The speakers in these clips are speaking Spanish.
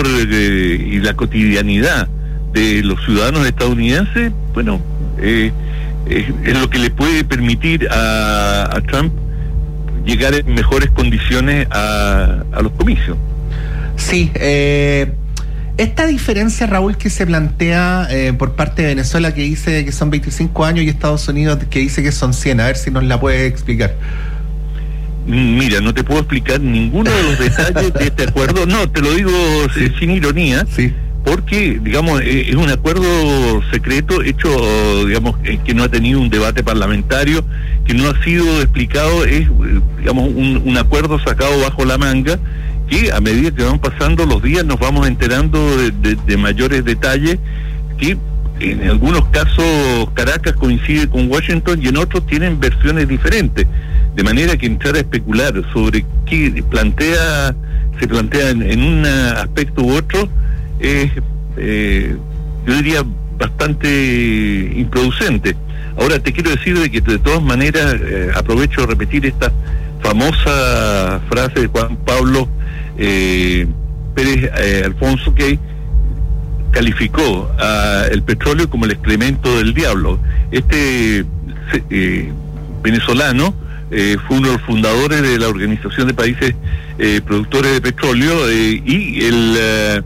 interior y la cotidianidad de los ciudadanos estadounidenses, bueno, es lo que le puede permitir a Trump llegar en mejores condiciones a los comicios. Sí, esta diferencia, Raúl, que se plantea por parte de Venezuela, que dice que son 25 años, y Estados Unidos que dice que son 100, a ver si nos la puedes explicar. Mira, no te puedo explicar ninguno de los detalles de este acuerdo, no, te lo digo sin ironía, sí, porque, digamos, es un acuerdo secreto hecho, digamos, que no ha tenido un debate parlamentario, que no ha sido explicado, es, digamos, un acuerdo sacado bajo la manga, que a medida que van pasando los días nos vamos enterando de mayores detalles, que en algunos casos Caracas coincide con Washington y en otros tienen versiones diferentes, de manera que entrar a especular sobre qué se plantea en un aspecto u otro es, yo diría, bastante improducente. Ahora te quiero decir de que de todas maneras aprovecho de repetir esta famosa frase de Juan Pablo Pérez Alfonso, que calificó el petróleo como el excremento del diablo. Este venezolano fue uno de los fundadores de la Organización de Países Productores de Petróleo y él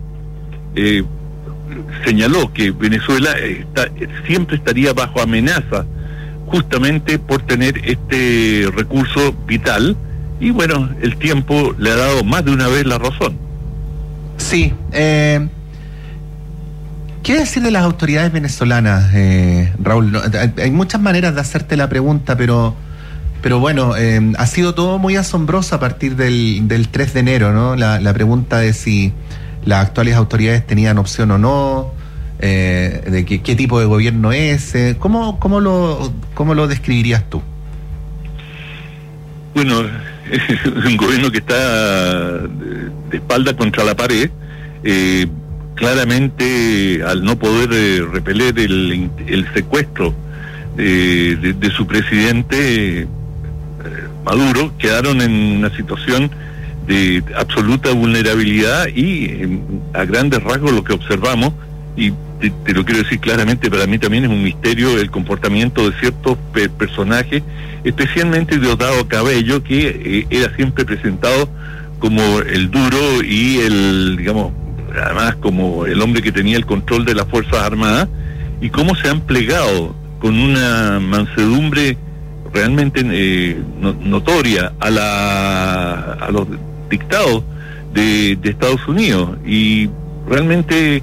señaló que Venezuela siempre estaría bajo amenaza justamente por tener este recurso vital, y bueno, el tiempo le ha dado más de una vez la razón. Sí, ¿qué decir de las autoridades venezolanas, Raúl? Hay muchas maneras de hacerte la pregunta, pero bueno, ha sido todo muy asombroso a partir del 3 de enero, ¿no? La pregunta de si las actuales autoridades tenían opción o no, de qué tipo de gobierno es, ¿cómo lo describirías tú? Bueno, es un gobierno que está de espalda contra la pared, claramente al no poder repeler el secuestro de su presidente Maduro, quedaron en una situación de absoluta vulnerabilidad y a grandes rasgos lo que observamos, y te lo quiero decir claramente, para mí también es un misterio el comportamiento de ciertos personajes, especialmente Diosdado Cabello, que era siempre presentado como el duro y digamos, además como el hombre que tenía el control de las Fuerzas Armadas, y cómo se han plegado con una mansedumbre realmente notoria a los dictados de Estados Unidos, y realmente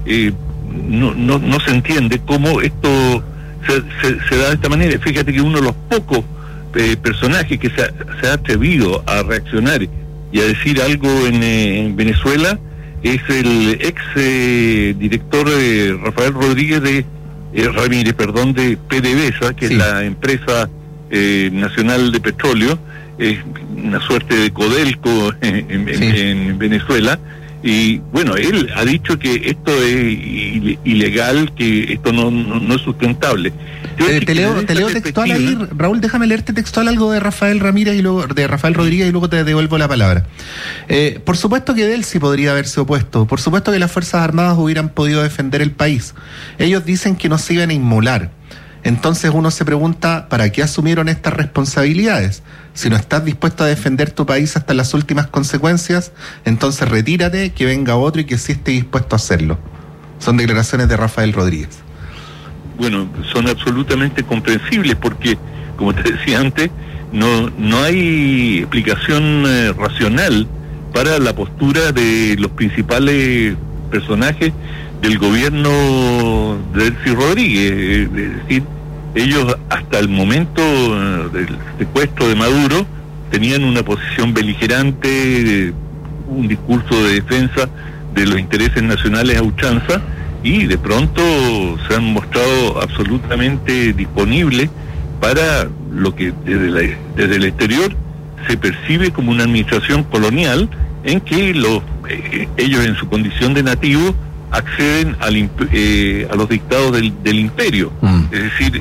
no se entiende cómo esto se da de esta manera. Fíjate que uno de los pocos personajes que se ha atrevido a reaccionar y a decir algo en Venezuela es el ex director Rafael Rodríguez Ramírez, de PDVSA, que sí, es la empresa nacional de petróleo, es una suerte de Codelco en Venezuela. Y bueno, él ha dicho que esto es ilegal, que esto no es sustentable. Te leo textual ahí, Raúl, déjame leerte textual algo de Rafael Ramírez y luego de Rafael Rodríguez, y luego te devuelvo la palabra. Por supuesto que Delcy podría haberse opuesto, por supuesto que las Fuerzas Armadas hubieran podido defender el país. Ellos dicen que no se iban a inmolar. Entonces uno se pregunta, ¿para qué asumieron estas responsabilidades? Si no estás dispuesto a defender tu país hasta las últimas consecuencias, entonces retírate, que venga otro y que sí esté dispuesto a hacerlo. Son declaraciones de Rafael Rodríguez. Bueno, son absolutamente comprensibles porque, como te decía antes, no hay explicación racional para la postura de los principales personajes del gobierno de Delcy Rodríguez. Es decir, ellos hasta el momento del secuestro de Maduro tenían una posición beligerante, un discurso de defensa de los intereses nacionales a ultranza, y de pronto se han mostrado absolutamente disponibles para lo que desde el exterior se percibe como una administración colonial, en que ellos en su condición de nativos acceden a los dictados del imperio. Es decir,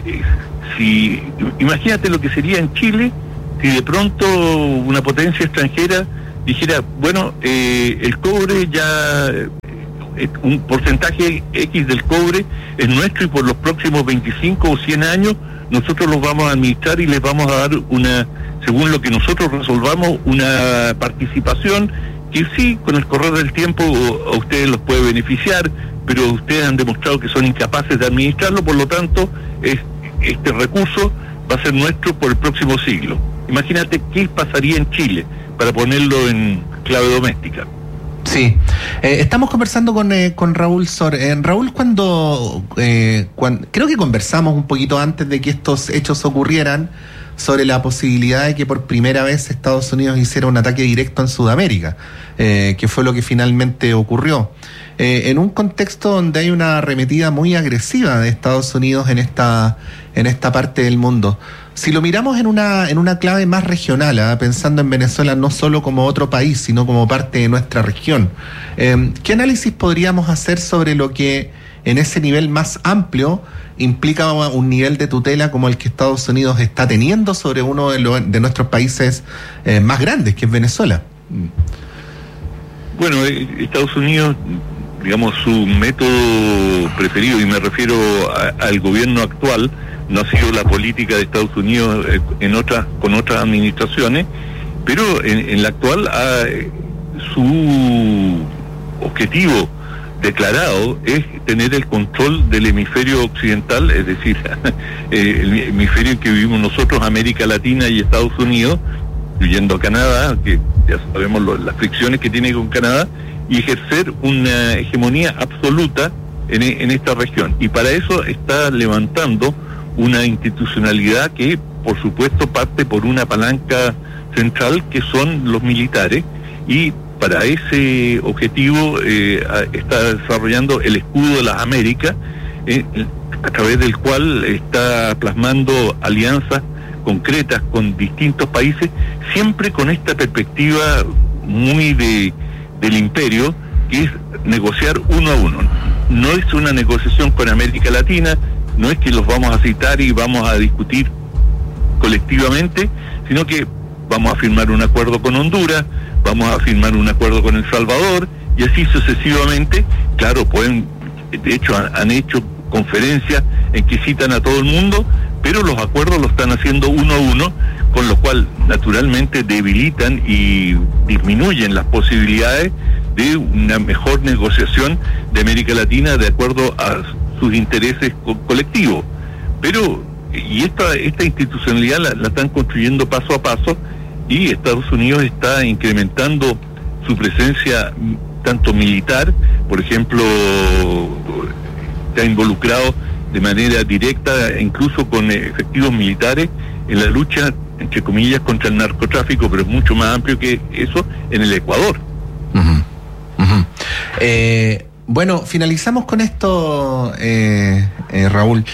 imagínate lo que sería en Chile si de pronto una potencia extranjera dijera, bueno, el cobre ya, un porcentaje X del cobre es nuestro y por los próximos 25 o 100 años nosotros los vamos a administrar y les vamos a dar según lo que nosotros resolvamos, una participación que sí, con el correr del tiempo a ustedes los puede beneficiar, pero ustedes han demostrado que son incapaces de administrarlo, por lo tanto, este recurso va a ser nuestro por el próximo siglo. Imagínate qué pasaría en Chile, para ponerlo en clave doméstica. Sí, estamos conversando con Raúl Sor. Raúl, cuando creo que conversamos un poquito antes de que estos hechos ocurrieran sobre la posibilidad de que por primera vez Estados Unidos hiciera un ataque directo en Sudamérica, que fue lo que finalmente ocurrió. En un contexto donde hay una arremetida muy agresiva de Estados Unidos en esta parte del mundo. Si lo miramos en una clave más regional, pensando en Venezuela no solo como otro país, sino como parte de nuestra región, ¿qué análisis podríamos hacer sobre lo que en ese nivel más amplio implica un nivel de tutela como el que Estados Unidos está teniendo sobre uno de nuestros países más grandes, que es Venezuela? Bueno, Estados Unidos, digamos, su método preferido, y me refiero al gobierno actual, no ha sido la política de Estados Unidos con otras administraciones, pero en la actual su objetivo declarado es tener el control del hemisferio occidental, es decir, el hemisferio en que vivimos nosotros, América Latina y Estados Unidos, incluyendo a Canadá, que ya sabemos las fricciones que tiene con Canadá, y ejercer una hegemonía absoluta en esta región. Y para eso está levantando una institucionalidad que, por supuesto, parte por una palanca central que son los militares, y para ese objetivo está desarrollando el escudo de las Américas, a través del cual está plasmando alianzas concretas con distintos países, siempre con esta perspectiva muy del imperio, que es negociar uno a uno. No es una negociación con América Latina, no es que los vamos a citar y vamos a discutir colectivamente, sino que vamos a firmar un acuerdo con Honduras, vamos a firmar un acuerdo con El Salvador, y así sucesivamente. Claro, de hecho han hecho conferencias en que citan a todo el mundo, pero los acuerdos los están haciendo uno a uno, con lo cual naturalmente debilitan y disminuyen las posibilidades de una mejor negociación de América Latina de acuerdo a sus intereses colectivos. Pero, y esta institucionalidad la están construyendo paso a paso, y Estados Unidos está incrementando su presencia tanto militar, por ejemplo, está involucrado de manera directa, incluso con efectivos militares, en la lucha, entre comillas, contra el narcotráfico, pero es mucho más amplio que eso, en el Ecuador. Bueno, finalizamos con esto, Raúl.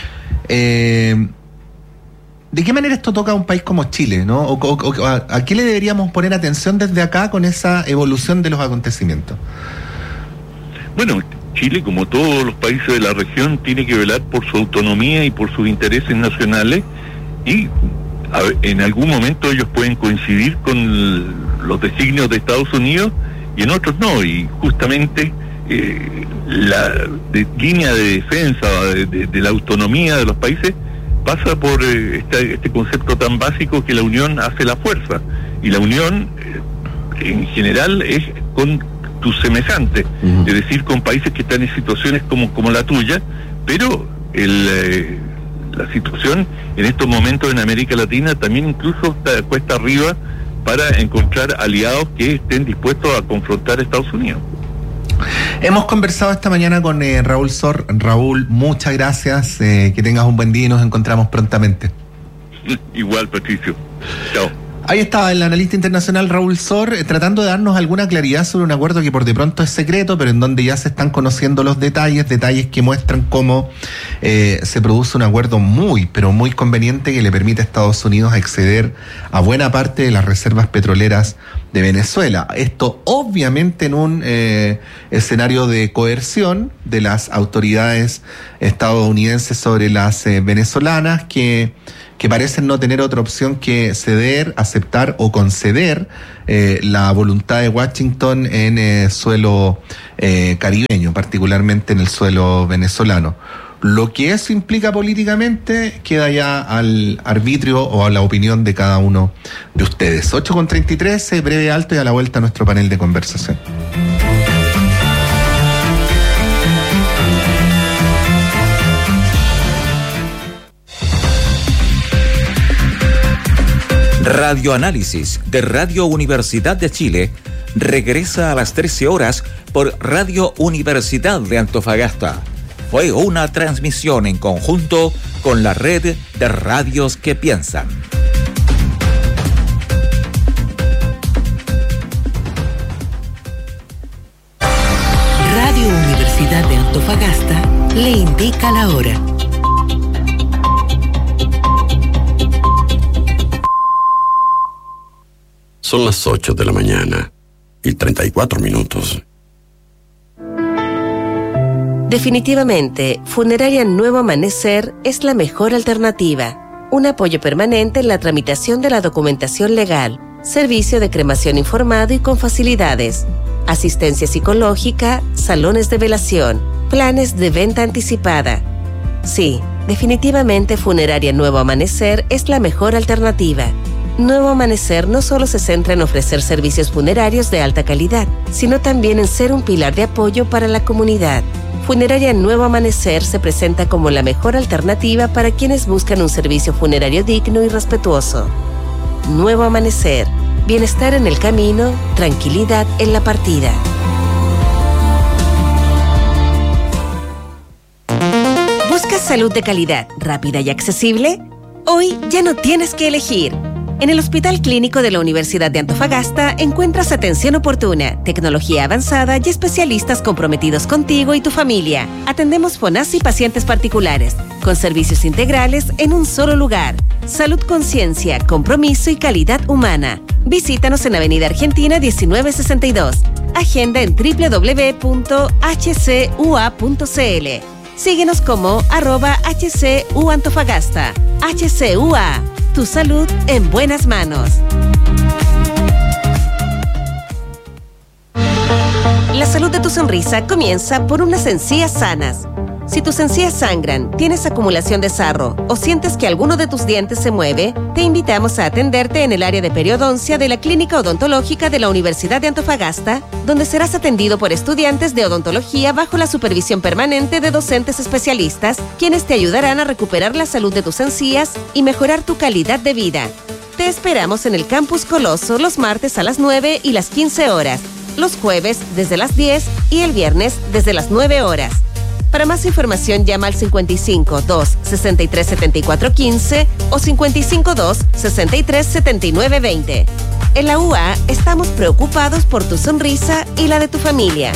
¿De qué manera esto toca a un país como Chile, ¿no? ¿A qué le deberíamos poner atención desde acá con esa evolución de los acontecimientos? Bueno, Chile, como todos los países de la región, tiene que velar por su autonomía y por sus intereses nacionales, y en algún momento ellos pueden coincidir con los designios de Estados Unidos y en otros no, y justamente la línea de defensa de la autonomía de los países pasa por este concepto tan básico que la unión hace la fuerza, y la unión en general es con tus semejantes, es decir, con países que están en situaciones como la tuya, pero la situación en estos momentos en América Latina también incluso está cuesta arriba para encontrar aliados que estén dispuestos a confrontar a Estados Unidos. Hemos conversado esta mañana con Raúl Sor. Raúl, muchas gracias, que tengas un buen día y nos encontramos prontamente. Igual, Patricio. Chao. Ahí estaba el analista internacional Raúl Sor, tratando de darnos alguna claridad sobre un acuerdo que por de pronto es secreto, pero en donde ya se están conociendo los detalles que muestran cómo se produce un acuerdo muy, pero muy conveniente que le permite a Estados Unidos acceder a buena parte de las reservas petroleras de Venezuela. Esto obviamente en un escenario de coerción de las autoridades estadounidenses sobre las venezolanas, que que parecen no tener otra opción que ceder, aceptar o conceder la voluntad de Washington en suelo caribeño, particularmente en el suelo venezolano. Lo que eso implica políticamente queda ya al arbitrio o a la opinión de cada uno de ustedes. 8:33, breve alto y a la vuelta a nuestro panel de conversación. Radioanálisis de Radio Universidad de Chile regresa a las 13 horas por Radio Universidad de Antofagasta. Fue una transmisión en conjunto con la red de radios que piensan. Radio Universidad de Antofagasta le indica la hora. Son las 8 de la mañana y 34 minutos. Definitivamente, Funeraria Nuevo Amanecer es la mejor alternativa. Un apoyo permanente en la tramitación de la documentación legal, servicio de cremación informado y con facilidades, asistencia psicológica, salones de velación, planes de venta anticipada. Sí, definitivamente Funeraria Nuevo Amanecer es la mejor alternativa. Nuevo Amanecer no solo se centra en ofrecer servicios funerarios de alta calidad, sino también en ser un pilar de apoyo para la comunidad. Funeraria Nuevo Amanecer se presenta como la mejor alternativa para quienes buscan un servicio funerario digno y respetuoso. Nuevo Amanecer, bienestar en el camino, tranquilidad en la partida. ¿Buscas salud de calidad, rápida y accesible? Hoy ya no tienes que elegir. En el Hospital Clínico de la Universidad de Antofagasta encuentras atención oportuna, tecnología avanzada y especialistas comprometidos contigo y tu familia. Atendemos FONAS y pacientes particulares, con servicios integrales en un solo lugar. Salud Conciencia, compromiso y calidad humana. Visítanos en Avenida Argentina 1962. Agenda en www.hcua.cl. Síguenos como @HCUAntofagasta. HCUA. Tu salud en buenas manos. La salud de tu sonrisa comienza por unas encías sanas. Si tus encías sangran, tienes acumulación de sarro o sientes que alguno de tus dientes se mueve, te invitamos a atenderte en el área de periodoncia de la Clínica Odontológica de la Universidad de Antofagasta, donde serás atendido por estudiantes de odontología bajo la supervisión permanente de docentes especialistas, quienes te ayudarán a recuperar la salud de tus encías y mejorar tu calidad de vida. Te esperamos en el Campus Coloso los martes a las 9 y las 15 horas, los jueves desde las 10 y el viernes desde las 9 horas. Para más información llama al 55 2 63 74 15 o 55 2 63 79 20. En la UA estamos preocupados por tu sonrisa y la de tu familia.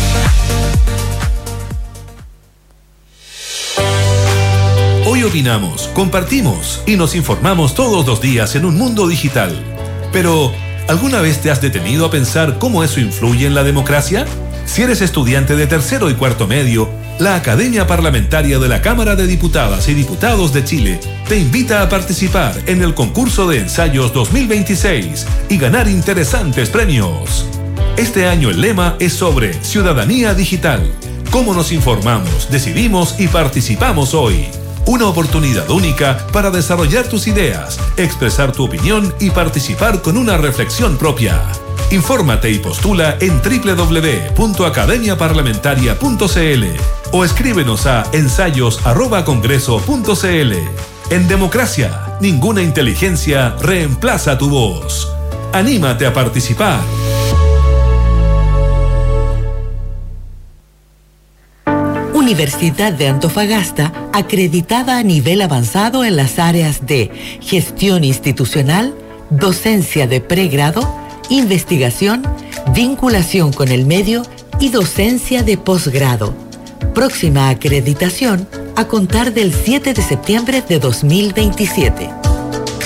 Hoy opinamos, compartimos y nos informamos todos los días en un mundo digital. Pero, ¿alguna vez te has detenido a pensar cómo eso influye en la democracia? Si eres estudiante de tercero y cuarto medio, la Academia Parlamentaria de la Cámara de Diputadas y Diputados de Chile te invita a participar en el concurso de ensayos 2026 y ganar interesantes premios. Este año el lema es sobre ciudadanía digital. ¿Cómo nos informamos, decidimos y participamos hoy? Una oportunidad única para desarrollar tus ideas, expresar tu opinión y participar con una reflexión propia. Infórmate y postula en www.academiaparlamentaria.cl o escríbenos a ensayos@congreso.cl. En democracia, ninguna inteligencia reemplaza tu voz. Anímate a participar. Universidad de Antofagasta, acreditada a nivel avanzado en las áreas de gestión institucional, docencia de pregrado, investigación, vinculación con el medio y docencia de posgrado. Próxima acreditación a contar del 7 de septiembre de 2027.